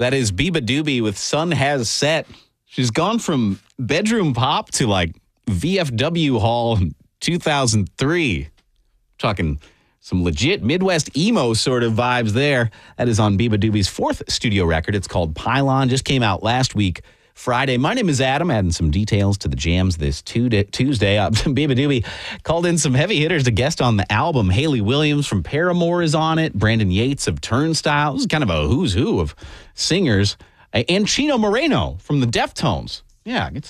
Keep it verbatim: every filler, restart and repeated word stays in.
That is Biba Doobie with Sun Has Set. She's gone from bedroom pop to like V F W Hall in two thousand three. Talking some legit Midwest emo sort of vibes there. That is on Biba Doobie's fourth studio record. It's called Pylon. Just came out last week, Friday. My name is Adam, adding some details to the jams this Tuesday. Uh, Biba Doobie called in some heavy hitters to guest on the album. Haley Williams from Paramore is on it. Brandon Yates of Turnstile. This is kind of a who's who of singers. And Chino Moreno from the Deftones. Yeah, get